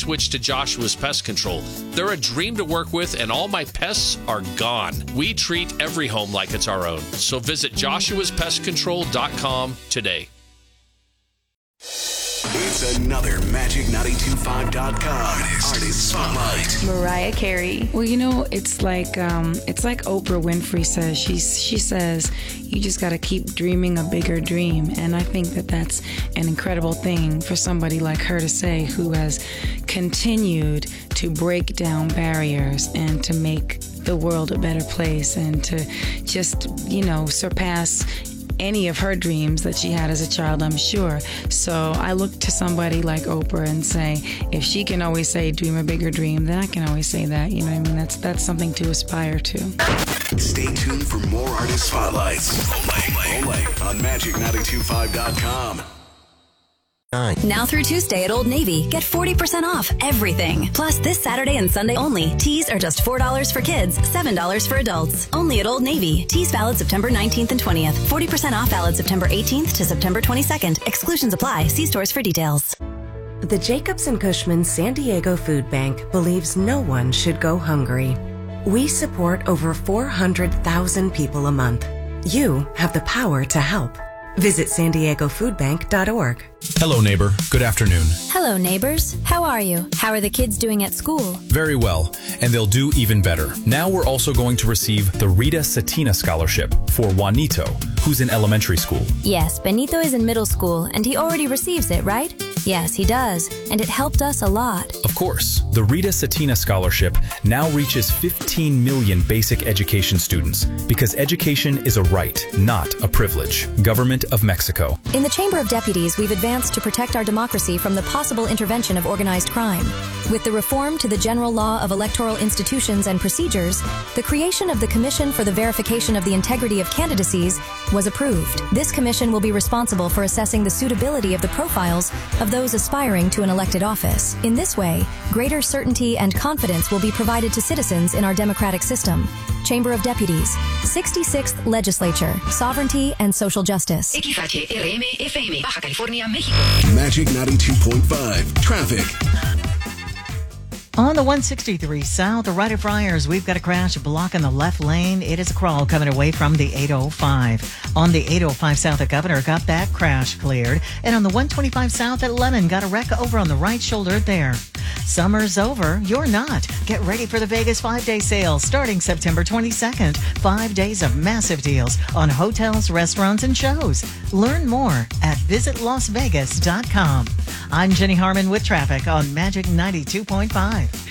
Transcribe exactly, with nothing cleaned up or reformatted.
switch to Joshua's Pest Control. They're a dream to work with, and all my pests are gone. We treat every home like it's our own. So visit joshuas pest control dot com today. It's another Magic nine two five dot com Artist, Artist Spotlight. Mariah Carey. Well, you know, it's like um, it's like Oprah Winfrey says. She she says you just got to keep dreaming a bigger dream, and I think that that's an incredible thing for somebody like her to say, who has continued to break down barriers and to make the world a better place, and to just, you know, surpass any of her dreams that she had as a child, I'm sure. So I look to somebody like Oprah and say, if she can always say dream a bigger dream, then I can always say that. You know what I mean? That's that's something to aspire to. Stay tuned for more Artist Spotlights only, only on Magic nine two five dot com. Now through Tuesday at Old Navy, get forty percent off everything. Plus, this Saturday and Sunday only, tees are just four dollars for kids, seven dollars for adults. Only at Old Navy. Tees valid September nineteenth and twentieth. forty percent off valid September eighteenth to September twenty-second. Exclusions apply. See stores for details. The Jacobs and Cushman San Diego Food Bank believes no one should go hungry. We support over four hundred thousand people a month. You have the power to help. Visit san diego food bank dot org. Hello, neighbor. Good afternoon. Hello, neighbors. How are you? How are the kids doing at school? Very well, and they'll do even better. Now we're also going to receive the Rita Satina Scholarship for Juanito, who's in elementary school. Yes, Benito is in middle school, and he already receives it, right? Yes, he does, and it helped us a lot. Of course, the Rita Satina Scholarship now reaches fifteen million basic education students, because education is a right, not a privilege. Government of Mexico. In the Chamber of Deputies, we've advanced to protect our democracy from the possible intervention of organized crime. With the reform to the General Law of Electoral Institutions and Procedures, the creation of the Commission for the Verification of the Integrity of Candidacies was approved. This commission will be responsible for assessing the suitability of the profiles of those aspiring to an elected office. In this way, greater certainty and confidence will be provided to citizens in our democratic system. Chamber of Deputies, sixty-sixth Legislature, Sovereignty and Social Justice. Magic ninety-two point five Traffic. On the one sixty-three South, right at Friars, we've got a crash blocking the left lane. It is a crawl coming away from the eight oh five. On the eight oh five South at Governor, got that crash cleared. And on the one twenty-five South at Lemon, got a wreck over on the right shoulder there. Summer's over. You're not. Get ready for the Vegas five-day sale starting September twenty-second. Five days of massive deals on hotels, restaurants, and shows. Learn more at visit las vegas dot com. I'm Jenny Harmon with traffic on Magic ninety-two point five.